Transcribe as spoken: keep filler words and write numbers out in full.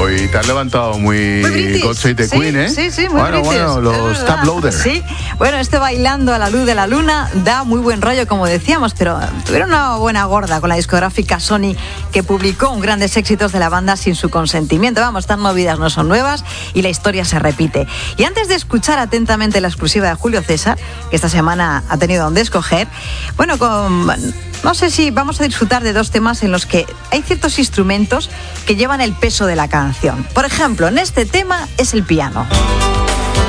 Hoy te has levantado muy, muy God Save the sí, Queen, ¿eh? Sí, sí, muy Bueno, british, bueno, los Tap Loader. Sí, bueno, este Bailando a la luz de la luna da muy buen rollo, como decíamos, pero tuvieron una buena gorda con la discográfica Sony, que publicó un grandes éxitos de la banda sin su consentimiento. Vamos, estas movidas no son nuevas y la historia se repite. Y antes de escuchar atentamente la exclusiva de Julio César, que esta semana ha tenido donde escoger, bueno, con... no sé si vamos a disfrutar de dos temas en los que hay ciertos instrumentos que llevan el peso de la canción. Por ejemplo, en este tema es el piano.